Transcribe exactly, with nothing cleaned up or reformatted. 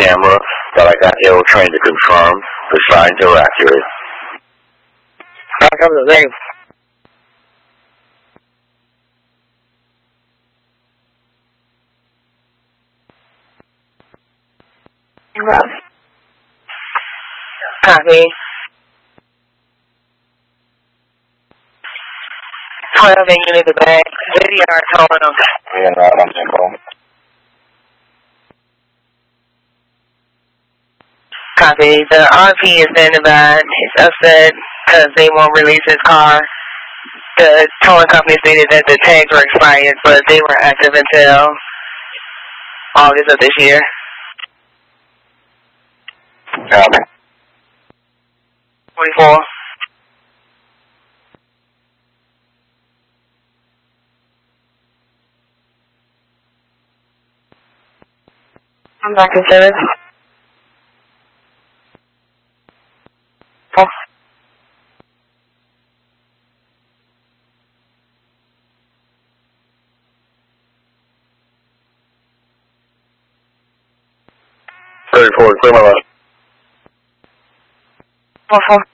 camera that I got Aero Train to confirm the signs are accurate. How come the name? Copy. twelve and you need the back. Video are towing them. Yeah, no, I'm simple. Copy. The R P is standing by. He's upset because they won't release his car. The towing company stated that the tags were expired, but they were active until August of this year. Copy. twenty-four. I'm back in seven. Oh. thirty-four, clear my left. Oh,